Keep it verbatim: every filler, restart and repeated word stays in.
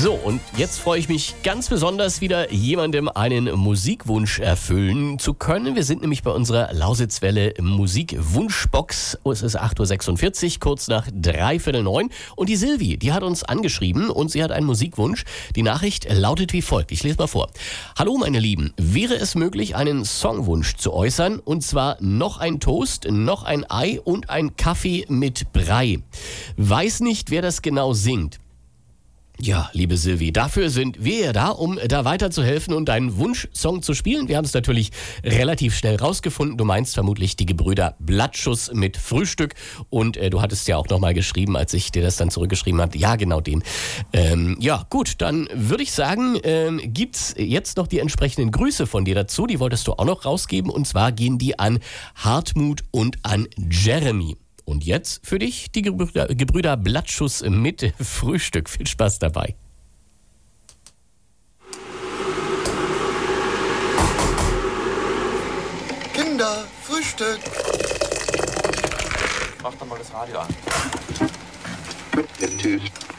So, und jetzt freue ich mich ganz besonders wieder, jemandem einen Musikwunsch erfüllen zu können. Wir sind nämlich bei unserer Lausitzwelle Musikwunschbox. Es ist acht Uhr sechsundvierzig, kurz nach dreiviertel neun. Und die Silvi, die hat uns angeschrieben und sie hat einen Musikwunsch. Die Nachricht lautet wie folgt. Ich lese mal vor. Hallo meine Lieben, wäre es möglich, einen Songwunsch zu äußern? Und zwar noch ein Toast, noch ein Ei und ein Kaffee mit Brei. Weiß nicht, wer das genau singt. Ja, liebe Silvi, dafür sind wir ja da, um da weiterzuhelfen und deinen Wunschsong zu spielen. Wir haben es natürlich relativ schnell rausgefunden. Du meinst vermutlich die Gebrüder Blattschuss mit Frühstück. Und äh, du hattest ja auch nochmal geschrieben, als ich dir das dann zurückgeschrieben habe. Ja, genau den. Ähm, ja, gut, dann würde ich sagen, ähm, gibt's jetzt noch die entsprechenden Grüße von dir dazu. Die wolltest du auch noch rausgeben. Und zwar gehen die an Hartmut und an Jeremy. Und jetzt für dich die Gebrüder, Gebrüder Blattschuss mit Frühstück. Viel Spaß dabei. Kinder, Frühstück. Mach doch mal das Radio an.